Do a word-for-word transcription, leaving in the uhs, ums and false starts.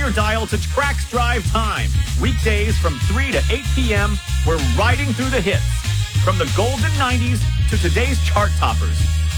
your dial to Tracks Drive Time. Weekdays from three to eight p.m., we're riding through the hits. From the golden nineties to today's chart toppers.